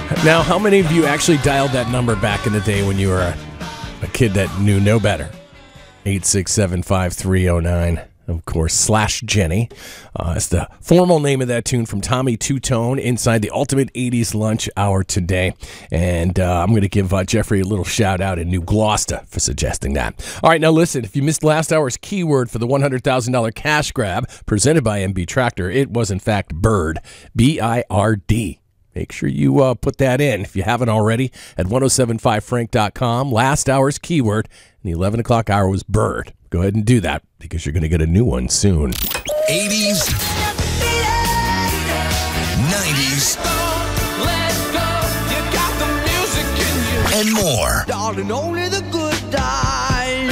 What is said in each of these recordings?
Now, how many of you actually dialed that number back in the day when you were a kid that knew no better? 867-5309. Of course, /Jenny. It's the formal name of that tune from Tommy Two-Tone inside the Ultimate 80s Lunch Hour today. And I'm going to give Jeffrey a little shout out in New Gloucester for suggesting that. All right, now listen, if you missed last hour's keyword for the $100,000 cash grab presented by MB Tractor, it was in fact bird, B-I-R-D. Make sure you put that in if you haven't already at 1075frank.com. Last hour's keyword in the 11 o'clock hour was bird. Go ahead and do that because you're going to get a new one soon. 80s, 90s, and more. Darling, only the good die.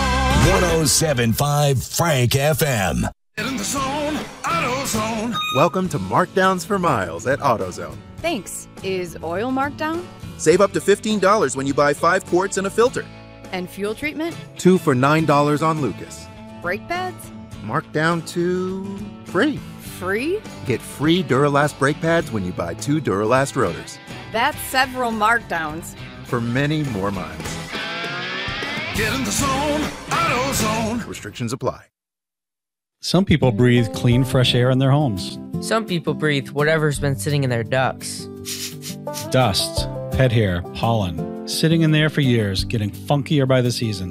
1075 Frank FM. Get in the zone, AutoZone. Welcome to Markdowns for Miles at AutoZone. Thanks. Is oil marked down? Save up to $15 when you buy 5 quarts and a filter. And fuel treatment? 2 for $9 on Lucas. Brake pads? Marked down to free. Free? Get free Duralast brake pads when you buy 2 Duralast rotors. That's several markdowns. For many more miles. Get in the zone, AutoZone. Restrictions apply. Some people breathe clean, fresh air in their homes. Some people breathe whatever's been sitting in their ducts. Dust, pet hair, pollen, sitting in there for years, getting funkier by the season.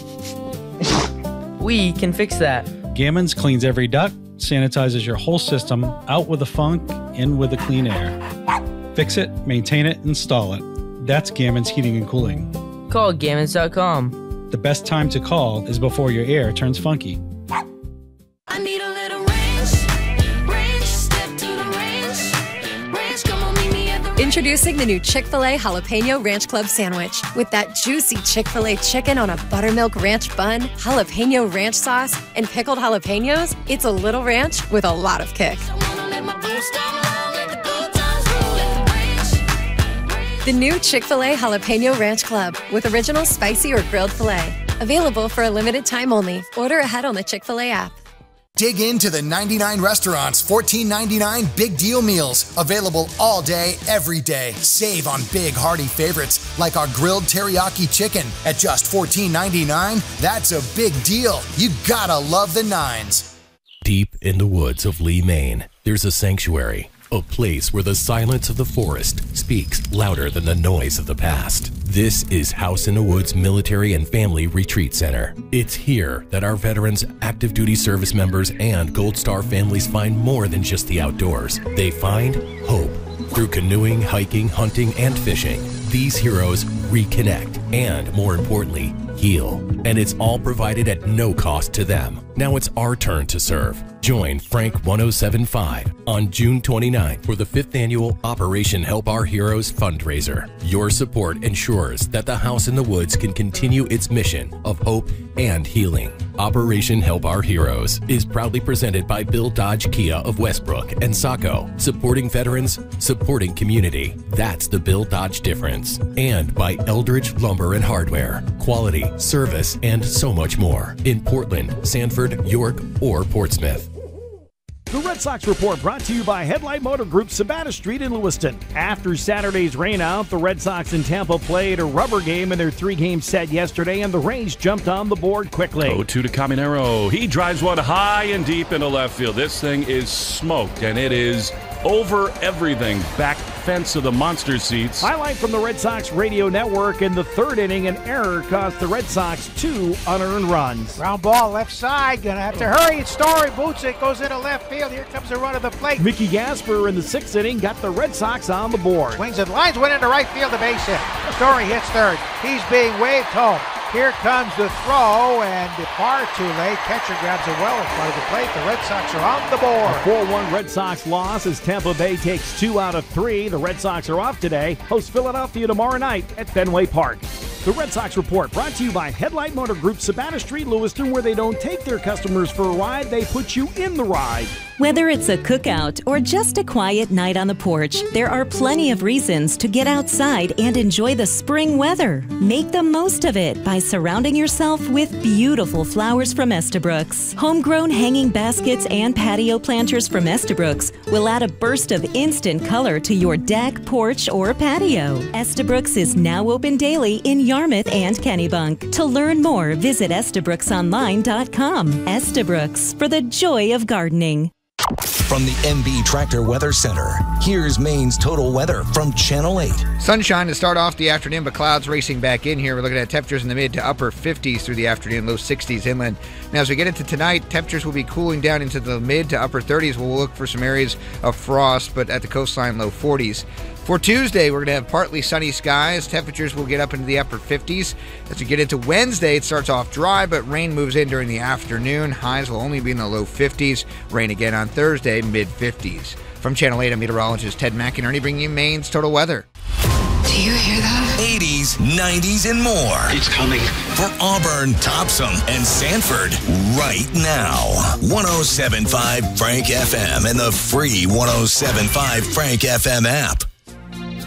We can fix that. Gammons cleans every duct, sanitizes your whole system, out with the funk, in with the clean air. Fix it, maintain it, install it. That's Gammons Heating and Cooling. Call Gammons.com. The best time to call is before your air turns funky. I need a little range, step to the range, come on, meet me at the Introducing the new Chick-fil-A Jalapeno Ranch Club Sandwich. With that juicy Chick-fil-A chicken on a buttermilk ranch bun, jalapeno ranch sauce, and pickled jalapenos, it's a little ranch with a lot of kick. The new Chick-fil-A Jalapeno Ranch Club with original spicy or grilled filet. Available for a limited time only. Order ahead on the Chick-fil-A app. Dig into the 99 restaurants, $14.99 big deal meals. Available all day, every day. Save on big, hearty favorites like our grilled teriyaki chicken at just $14.99. That's a big deal. You gotta love the nines. Deep in the woods of Lee, Maine, there's a sanctuary. A place where the silence of the forest speaks louder than the noise of the past. This is House in the Woods Military and Family Retreat Center. It's here that our veterans, active duty service members, and Gold Star families find more than just the outdoors. They find hope. Through canoeing, hiking, hunting, and fishing, these heroes reconnect and, more importantly, heal. And it's all provided at no cost to them. Now it's our turn to serve. Join Frank 1075 on June 29th for the 5th annual Operation Help Our Heroes fundraiser. Your support ensures that the House in the Woods can continue its mission of hope and healing. Operation Help Our Heroes is proudly presented by Bill Dodge Kia of Westbrook and Saco, supporting veterans, supporting community. That's the Bill Dodge difference. And by Eldridge Lumber and Hardware, quality, service, and so much more in Portland, Sanford, York, or Portsmouth. The Red Sox Report brought to you by Headlight Motor Group, Savannah Street in Lewiston. After Saturday's rainout, the Red Sox in Tampa played a rubber game in their 3-game set yesterday, and the Rays jumped on the board quickly. 0-2 to Caminero. He drives one high and deep into left field. This thing is smoked, and it is over everything. Back fence of the monster seats. Highlight from the Red Sox radio network: in the 3rd inning, an error cost the Red Sox 2 unearned runs. Ground ball left side, gonna have to hurry. It's Story, boots it, goes into left field. Here comes the run of the plate. Mickey Gasper in the 6th inning got the Red Sox on the board. Swings and lines, went into right field, a base hit. Story hits 3rd. He's being waved home. Here comes the throw, and far too late. Catcher grabs it well in front of the plate. The Red Sox are on the board. A 4-1 Red Sox loss as Tampa Bay takes 2 out of 3. The Red Sox are off today. Host Philadelphia tomorrow night at Fenway Park. The Red Sox Report brought to you by Headlight Motor Group, Savannah Street, Lewiston, where they don't take their customers for a ride, they put you in the ride. Whether it's a cookout or just a quiet night on the porch, there are plenty of reasons to get outside and enjoy the spring weather. Make the most of it by surrounding yourself with beautiful flowers from Estabrooks. Homegrown hanging baskets and patio planters from Estabrooks will add a burst of instant color to your deck, porch, or patio. Estabrooks is now open daily in Yarmouth and Kennebunk. To learn more, visit EstabrooksOnline.com. Estabrooks, for the joy of gardening. From the MB Tractor Weather Center, here's Maine's total weather from Channel 8. Sunshine to start off the afternoon, but clouds racing back in here. We're looking at temperatures in the mid to upper 50s through the afternoon, low 60s inland. Now, as we get into tonight, temperatures will be cooling down into the mid to upper 30s. We'll look for some areas of frost, but at the coastline, low 40s. For Tuesday, we're going to have partly sunny skies. Temperatures will get up into the upper 50s. As we get into Wednesday, it starts off dry, but rain moves in during the afternoon. Highs will only be in the low 50s. Rain again on Thursday, mid 50s. From Channel 8, I'm meteorologist Ted McInerney bringing you Maine's total weather. Do you hear that? 80s, 90s, and more. It's coming. For Auburn, Topsom, and Sanford, right now. 107.5 Frank FM and the free 107.5 Frank FM app.